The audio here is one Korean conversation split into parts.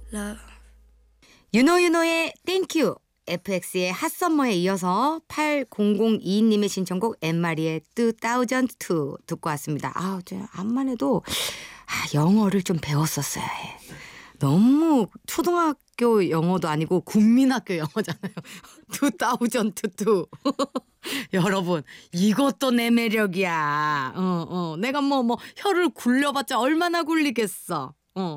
love. 유노유노의 땡큐, FX의 핫썸머에 이어서 8002님의 신청곡 엠마리의 2002 듣고 왔습니다. 암만 해도 영어를 좀 배웠었어야 해. 너무 초등학교 영어도 아니고 국민학교 영어잖아요. 2002. 여러분, 이것도 내 매력이야. 내가 뭐 혀를 굴려봤자 얼마나 굴리겠어.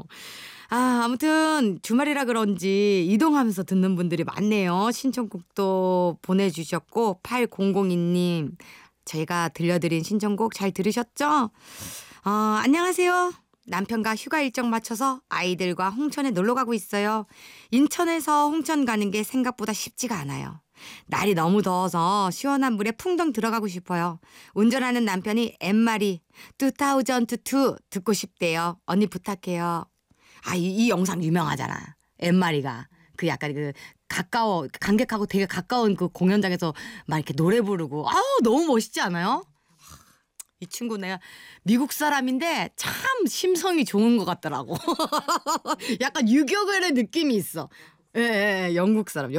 아무튼 주말이라 그런지 이동하면서 듣는 분들이 많네요. 신청곡도 보내주셨고 8002님 저희가 들려드린 신청곡 잘 들으셨죠? 안녕하세요. 남편과 휴가 일정 맞춰서 아이들과 홍천에 놀러 가고 있어요. 인천에서 홍천 가는 게 생각보다 쉽지가 않아요. 날이 너무 더워서 시원한 물에 풍덩 들어가고 싶어요. 운전하는 남편이 엠마리 2002 듣고 싶대요. 언니 부탁해요. 이 영상 유명하잖아. 엠마리가 그 약간 그 가까워 관객하고 되게 가까운 그 공연장에서 막 이렇게 노래 부르고 너무 멋있지 않아요? 이 친구 내가 미국 사람인데 참 심성이 좋은 것 같더라고. 약간 유격을의 느낌이 있어. 예, 영국 사람.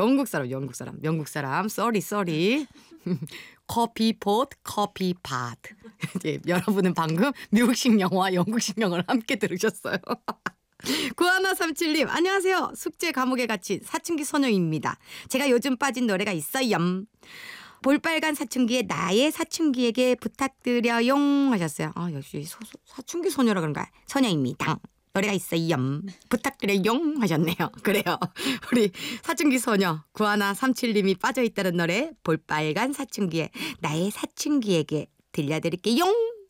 쏘리. 커피폿, 커피팟. 여러분은 방금 미국식 영어와 영국식 영어를 함께 들으셨어요. 9137님 안녕하세요. 숙제 감옥에 갇힌 사춘기 소녀입니다. 제가 요즘 빠진 노래가 있어요. 볼빨간 사춘기에 나의 사춘기에게 부탁드려요 하셨어요. 역시 사춘기 소녀라 그런가. 소녀입니다. 노래가 있어요. 부탁드려요 하셨네요. 그래요. 우리 사춘기 소녀 9137님이 빠져있다는 노래 볼빨간 사춘기에 나의 사춘기에게 들려드릴게요.